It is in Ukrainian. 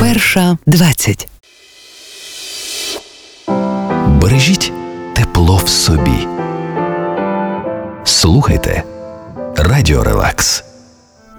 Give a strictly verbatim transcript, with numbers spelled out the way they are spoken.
Перша двадцять. Бережіть тепло в собі. Слухайте Радіо Релакс.